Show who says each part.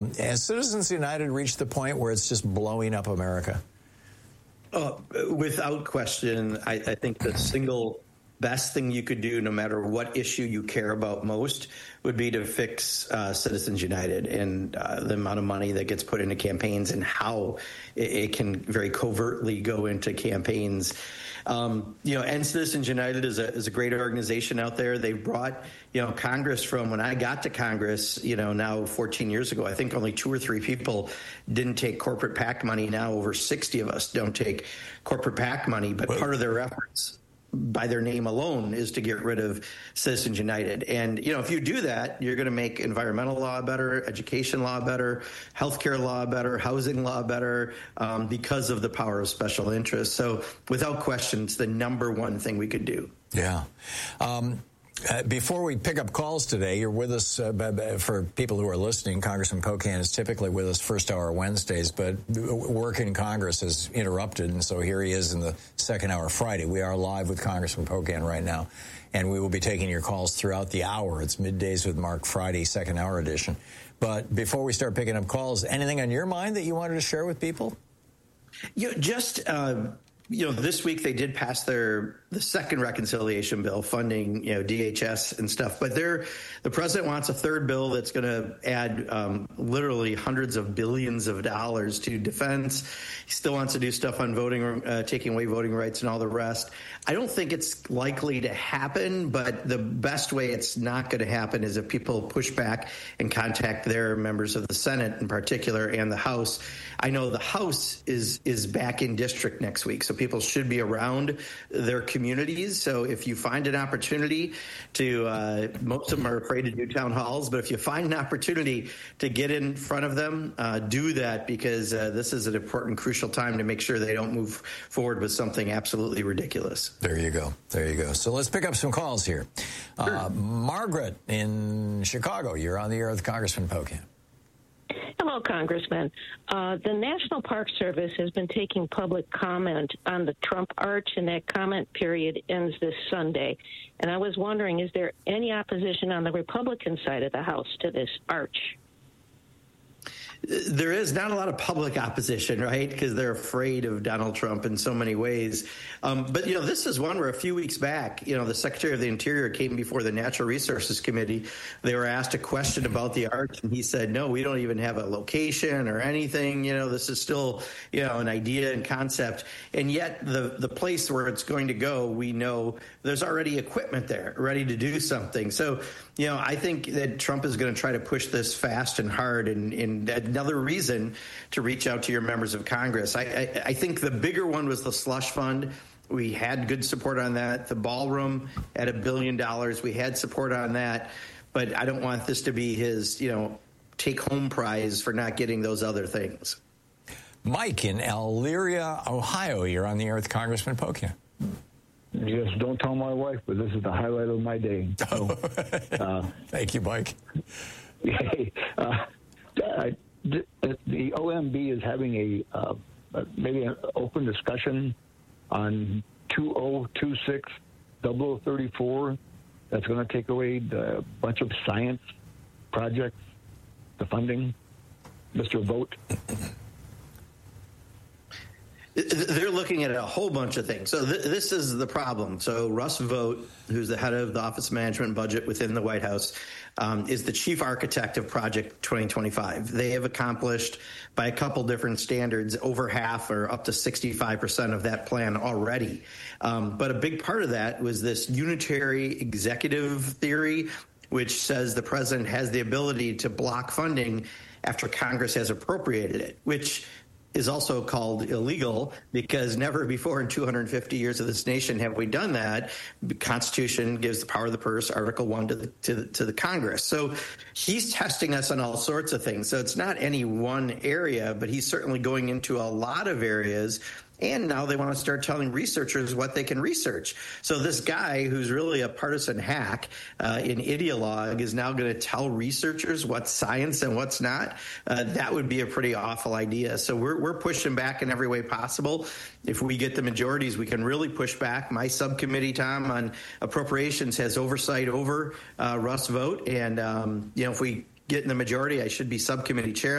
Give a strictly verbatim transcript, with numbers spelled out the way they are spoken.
Speaker 1: Um, has Citizens United reached the point where it's just blowing up America?
Speaker 2: Uh, without question, I, I think the single best thing you could do, no matter what issue you care about most, would be to fix uh, Citizens United and uh, the amount of money that gets put into campaigns and how it, it can very covertly go into campaigns. Um, you know, and Citizens United is a, is a great organization out there. They've brought, you know, Congress from when I got to Congress, you know, now fourteen years ago, I think only two or three people didn't take corporate PAC money. Now over sixty of us don't take corporate PAC money, but part of their efforts by their name alone is to get rid of Citizens United. And, you know, if you do that, you're going to make environmental law better, education law better, healthcare law better, housing law better, um, because of the power of special interests. So without question, it's the number one thing we could do.
Speaker 1: Yeah. Um, Uh, before we pick up calls today, you're with us, uh, for people who are listening, Congressman Pocan is typically with us first hour Wednesdays, but work in Congress is interrupted, and so here he is in the second hour Friday. We are live with Congressman Pocan right now, and we will be taking your calls throughout the hour. It's Middays with Mark Friday, second hour edition. But before we start picking up calls, anything on your mind that you wanted to share with people?
Speaker 2: You know, just... Uh You know, this week they did pass their the second reconciliation bill funding, you know, D H S and stuff. But they're, the president wants a third bill that's going to add um, literally hundreds of billions of dollars to defense. He still wants to do stuff on voting, uh, taking away voting rights and all the rest. I don't think it's likely to happen, but the best way it's not going to happen is if people push back and contact their members of the Senate in particular and the House. I know the House is is back in district next week, so people should be around their communities. So if you find an opportunity to, uh, most of them are afraid to do town halls, but if you find an opportunity to get in front of them, uh, do that, because uh, this is an important, crucial time to make sure they don't move forward with something absolutely ridiculous.
Speaker 1: There you go. There you go. So let's pick up some calls here. Sure. Uh, Margaret in Chicago, you're on the air with Congressman Pocan.
Speaker 3: Hello, Congressman. Uh, the National Park Service has been taking public comment on the Trump Arch, and that comment period ends this Sunday. And I was wondering, is there any opposition on the Republican side of the House to this arch?
Speaker 2: There is not a lot of public opposition, right? Because they're afraid of Donald Trump in so many ways. Um, but, you know, this is one where a few weeks back, you know, the Secretary of the Interior came before the Natural Resources Committee. They were asked a question about the arch, and he said, no, we don't even have a location or anything. You know, this is still, you know, an idea and concept. And yet the, the place where it's going to go, we know there's already equipment there ready to do something. So, you know, I think that Trump is going to try to push this fast and hard, and, and another reason to reach out to your members of Congress. I, I, I think the bigger one was the slush fund. We had good support on that. The ballroom at a billion dollars, we had support on that. But I don't want this to be his, you know, take-home prize for not getting those other things.
Speaker 1: Mike in Elyria, Ohio, you're on the air with Congressman Pocan.
Speaker 4: Yes, don't tell my wife, but this is the highlight of my day. So, uh,
Speaker 1: Thank you, Mike.
Speaker 4: uh, I, the O M B is having a uh, maybe an open discussion on two thousand twenty-six double oh thirty-four that's going to take away a bunch of science projects, the funding. Mister Vogt.
Speaker 2: They're looking at a whole bunch of things. So th- this is the problem. So Russ Vought, who's the head of the Office of Management and Budget within the White House, um, is the chief architect of Project twenty twenty-five. They have accomplished, by a couple different standards, over half or up to sixty-five percent of that plan already. Um, but a big part of that was this unitary executive theory, which says the president has the ability to block funding after Congress has appropriated it, which is also called illegal, because never before in two hundred fifty years of this nation have we done that. The Constitution gives the power of the purse, Article One, to the, to the, to the Congress. So he's testing us on all sorts of things. So it's not any one area, but he's certainly going into a lot of areas. And now they want to start telling researchers what they can research. So this guy, who's really a partisan hack, uh, an ideologue, is now going to tell researchers what's science and what's not. Uh, that would be a pretty awful idea. So we're, we're pushing back in every way possible. If we get the majorities, we can really push back. My subcommittee, Tom, on appropriations has oversight over uh, Russ Vought. And, um, you know, if we get in the majority, I should be subcommittee chair.